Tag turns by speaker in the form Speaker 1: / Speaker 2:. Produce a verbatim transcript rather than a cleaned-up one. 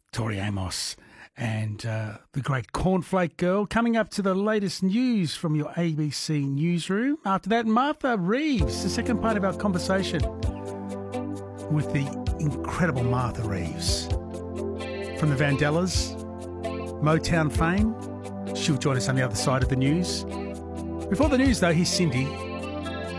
Speaker 1: Tori Amos and uh, the great Cornflake Girl. Coming up to the latest news from your A B C newsroom. After that, Martha Reeves, the second part of our conversation with the incredible Martha Reeves. From the Vandellas, Motown fame. She'll join us on the other side of the news. Before the news, though, here's Cindy